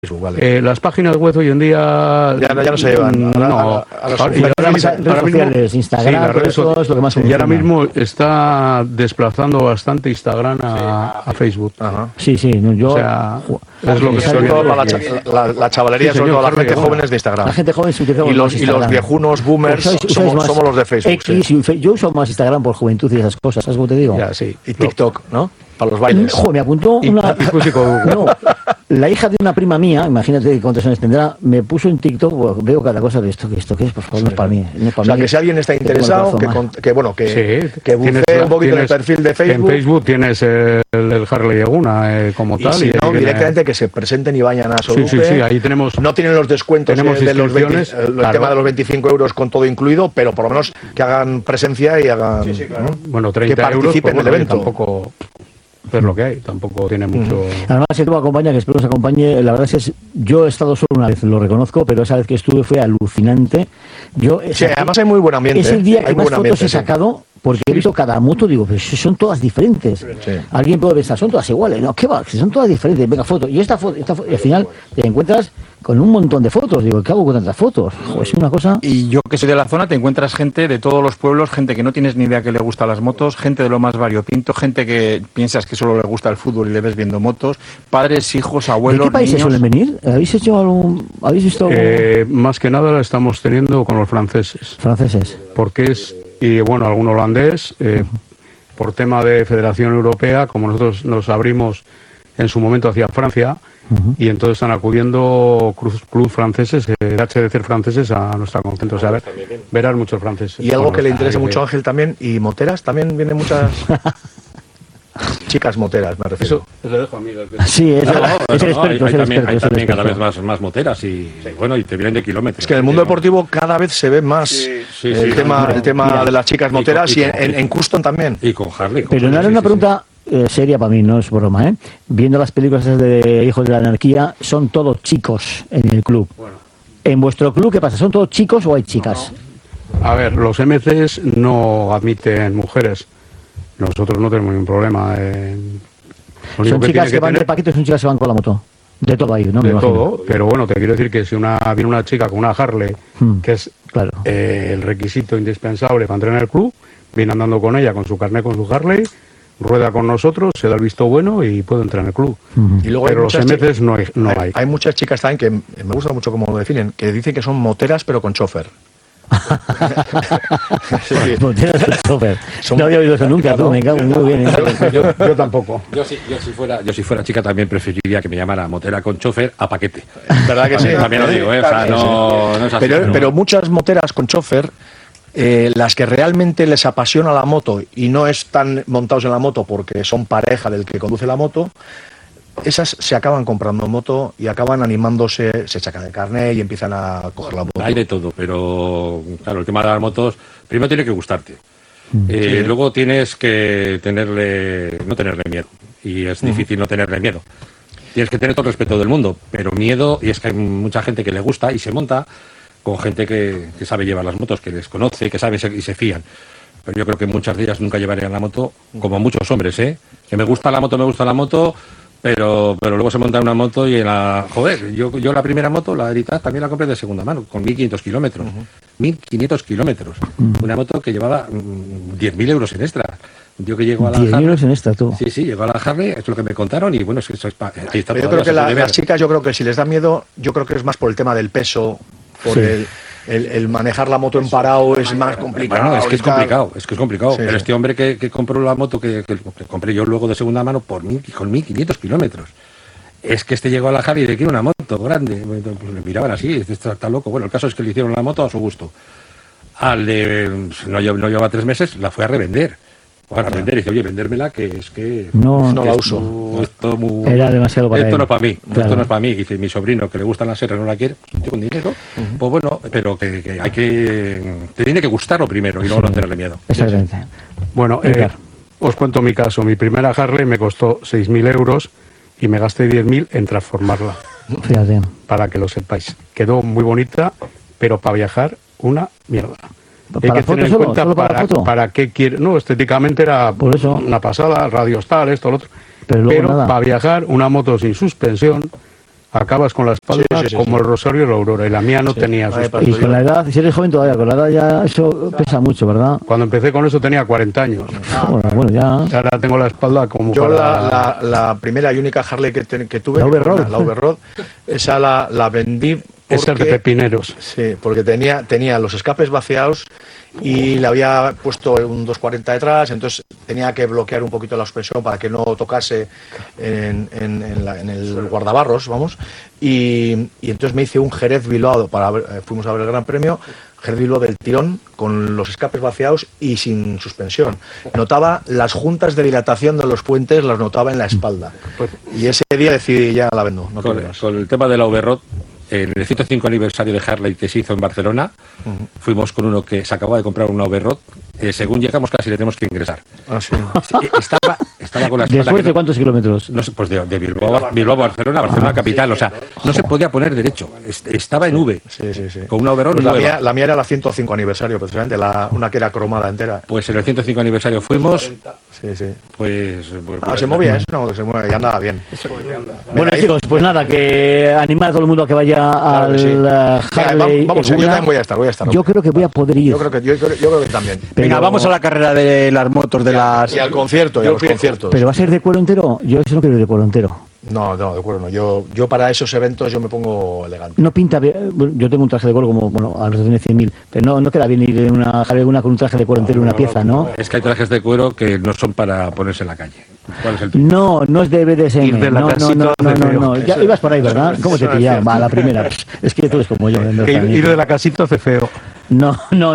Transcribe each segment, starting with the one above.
Vale. Las páginas web hoy en día ya no se llevan. No. Redes sociales, Instagram, eso es lo que más funciona. Y ahora mismo está desplazando bastante Instagram a Facebook. Ajá. Sí, yo... O sea, es lo que sobre todo para la chavalería, sobre todo la gente joven es de Instagram. La gente joven se utiliza y los viejunos boomers somos los de Facebook. Yo uso más Instagram por juventud y esas cosas, ¿sabes cómo te digo? Ya, sí. Y TikTok, ¿no? Para los bailes. Me apuntó una... La hija de una prima mía, imagínate cuántos años tendrá, me puso en TikTok, bueno, veo cada cosa de esto que es, por favor, no es para mí. No es para o sea, que si alguien está interesado, que bucee un poquito en el perfil de Facebook. En Facebook tienes el Harley Laguna como tal. Si no, directamente que se presenten y vayan a Solupe. Sí, ahí tenemos... No tienen los descuentos de los el tema de los 25 euros con todo incluido, pero por lo menos que hagan presencia y hagan... Sí, claro. Bueno, 30 que participen euros, en el evento. Tampoco... es lo que hay, tampoco tiene mucho... Además, si tú me acompañas, que espero que nos acompañe, la verdad es que yo he estado solo una vez, lo reconozco, pero esa vez que estuve fue alucinante. Además hay muy buen ambiente. Es el día que más fotos he sacado, porque he visto cada moto, digo, pero son todas diferentes. Sí. Alguien puede pensar, son todas iguales. No, ¿qué va? Son todas diferentes. Venga, foto. Y esta foto, y al final te encuentras con un montón de fotos. Digo, ¿qué hago con tantas fotos? Joder, es una cosa... Y yo que soy de la zona, te encuentras gente de todos los pueblos, gente que no tienes ni idea que le gustan las motos, gente de lo más variopinto, gente que piensas que solo le gusta el fútbol y le ves viendo motos, padres, hijos, abuelos, ¿de qué países suelen venir? ¿Habéis visto algo? Más que nada la estamos teniendo con los franceses. Franceses. Porque es... Y bueno, algún holandés, por tema de Federación Europea, como nosotros nos abrimos en su momento hacia Francia, y entonces están acudiendo clubes franceses, HDC franceses a nuestra concentra. O sea, verás muchos franceses. Y algo que le interesa mucho a Ángel también, y moteras, también vienen muchas... chicas moteras, me refiero. Eso le dejo a mí. Sí, es el experto. Hay también cada vez más moteras y te vienen de kilómetros. Es que en el mundo deportivo cada vez se ve más el tema de las chicas moteras y en custom también. Y con Harley. Pero no era una pregunta seria para mí, no es broma, ¿eh? Viendo las películas de Hijos de la Anarquía, son todos chicos en el club. Bueno. ¿En vuestro club qué pasa? ¿Son todos chicos o hay chicas? No. A ver, los MCs no admiten mujeres. Nosotros no tenemos ningún problema. Son chicas que van de paquete, son chicas que van con la moto. De todo ahí, ¿no? De todo, pero bueno, te quiero decir que si viene una chica con una Harley, que es el requisito indispensable para entrar en el club, viene andando con ella, con su carnet, con su Harley, rueda con nosotros, se da el visto bueno y puede entrar en el club. Y luego pero los MCs no hay. Hay muchas chicas también que me gusta mucho cómo lo definen, que dicen que son moteras pero con chofer. Moteras con chofer. No había oído eso nunca, tú, me cago muy bien. Yo tampoco. Yo si fuera chica también preferiría que me llamara motera con chofer a paquete. ¿Verdad que sí? También lo digo, o sea, no es así. Pero muchas moteras con chofer, las que realmente les apasiona la moto y no están montados en la moto porque son pareja del que conduce la moto, esas se acaban comprando moto y acaban animándose, se sacan el carnet y empiezan a coger la moto. Hay de todo, pero claro, el tema de las motos, primero tiene que gustarte. Luego tienes que no tenerle miedo. Y es difícil no tenerle miedo. Tienes que tener todo el respeto del mundo, pero miedo, y es que hay mucha gente que le gusta y se monta con gente que sabe llevar las motos, que les conoce, que sabe y se fían. Pero yo creo que muchas de ellas nunca llevarían la moto, como muchos hombres, que me gusta la moto, pero luego se monta una moto y yo la primera moto, la Heritage, también la compré de segunda mano, con 1.500 kilómetros. 1.500 kilómetros. Una moto que llevaba 10.000 euros en extra. Yo que llego a la 10.000 euros en extra, tú. Sí, llegó a la Harley, esto es lo que me contaron y bueno, ahí está. Yo creo que las chicas, yo creo que si les da miedo, yo creo que es más por el tema del peso, por el manejar la moto en parado es más complicado. Bueno, es que es complicado. Sí, pero este hombre que compró la moto que compré yo luego de segunda mano con 1.500 kilómetros. Es que llegó a la Harley y le quiere una moto grande. Pues le miraban así, está loco. Bueno, el caso es que le hicieron la moto a su gusto. No llevaba 3 meses, la fue a revender. Para vender, y dice, oye, vendérmela, que es que no la uso. Era demasiado para esto él. No es para mí, claro. Esto no es para mí. Dice, mi sobrino, que le gustan las serras, no la quiere, yo con dinero, pues bueno, pero que hay te tiene que gustarlo primero y luego no tenerle miedo. Exactamente. Bueno, os cuento mi caso. Mi primera Harley me costó 6.000 euros y me gasté 10.000 en transformarla. Fíjate. Para que lo sepáis. Quedó muy bonita, pero para viajar, una mierda. Hay que tener en cuenta para qué quiere. No, estéticamente era por eso una pasada, radios tal, esto, lo otro. Pero para viajar, una moto sin suspensión, acabas con la espalda como el Rosario y la Aurora, y la mía no tenía su espalda. Y con la edad, si eres joven todavía, con la edad ya eso pesa mucho, ¿verdad? Cuando empecé con eso tenía 40 años. Bueno, ya... Ahora tengo la espalda como Yo para... la primera y única Harley que tuve, La Overroad. la Overroad, esa la vendí Esa es de pepineros. Sí, porque tenía los escapes vaciados y le había puesto un 240 detrás, entonces tenía que bloquear un poquito la suspensión para que no tocase en el guardabarros, vamos, y entonces me hice un Jerez Bilbao, fuimos a ver el Gran Premio, Jerez Bilbao del tirón, con los escapes vaciados y sin suspensión. Notaba las juntas de dilatación de los puentes, las notaba en la espalda. Y ese día decidí, ya la vendo. No con el tema de la Overroad, en el 105 aniversario de Harley que se hizo en Barcelona, fuimos con uno que se acababa de comprar una Overroad. Según llegamos casi le tenemos que ingresar. Estaba con la espalda. ¿Después de cuántos kilómetros? No sé, pues de Bilbao a Barcelona, Barcelona capital. O sea, no se podía poner derecho. Estaba en V. Sí. Con una Overroad pues la mía era la 105 aniversario, precisamente, una que era cromada entera. Pues en el 105 aniversario fuimos. Sí. Pues se movía eso, no, se mueve, ya andaba bien. Bueno, chicos, pues nada, que animar a todo el mundo a que vaya al Harley. Vamos, yo también voy a estar. Yo creo que voy a poder ir. Yo creo que también. Venga, vamos a la carrera de las motos de las... Y al concierto, y a los conciertos. ¿Pero va a ser de cuero entero? Yo eso no quiero ir de cuero entero. No, de acuerdo, no. Yo para esos eventos yo me pongo elegante. No pinta bien. Yo tengo un traje de cuero como, bueno, a los de 100.000, pero no queda bien ir en una Harley con un traje de cuero entero en una pieza, ¿no? Es que hay trajes de cuero que no son para ponerse en la calle. ¿Cuál es el tuyo? No es de BDSM. Ir de la casita No. Ya ibas por ahí, ¿verdad? ¿Cómo te pillaban? Va, la primera. Es que tú eres como yo. Ir de la casita hace feo. No.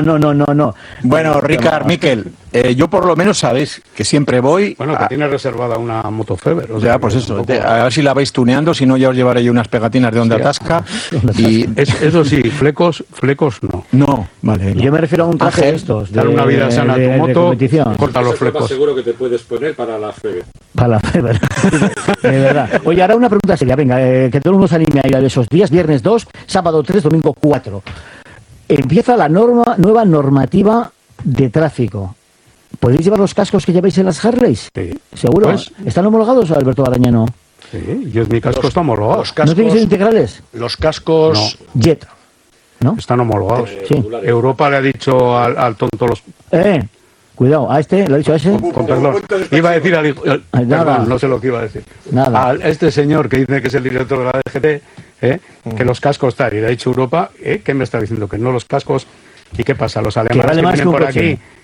Bueno, Ricard, Miquel, yo por lo menos sabéis que siempre voy... Bueno, que tienes reservada una moto Feber. O sea, ya, pues eso, a ver si la vais tuneando, si no ya os llevaré yo unas pegatinas de Onda Tasca. Y eso sí, flecos no. No, vale. Yo me refiero a un traje de estos. Dar una vida sana a tu moto, corta los flecos. Seguro que te puedes poner para la Feber. Para la Feber. De verdad. Oye, ahora una pregunta seria. Venga, que todo el mundo se anime a ir a esos días. Viernes 2, sábado 3, domingo 4. Empieza la nueva normativa de tráfico. ¿Podéis llevar los cascos que lleváis en las Harleys? Sí. ¿Seguro? Pues, ¿Están homologados, Alberto Barañano? Sí, mi casco está homologado. ¿No tienen que ser integrales? Los cascos... No. Jet. ¿No? Están homologados. Sí. Europa le ha dicho al tonto los... Cuidado, a este, ¿lo ha dicho a ese? Con perdón. Iba a decir al hijo... Perdón, no sé lo que iba a decir. Nada. A este señor que dice que es el director de la DGT, que los cascos tal, y le ha dicho Europa, ¿qué me está diciendo? Que no los cascos... ¿Y qué pasa? Los alemanes vale que vienen por aquí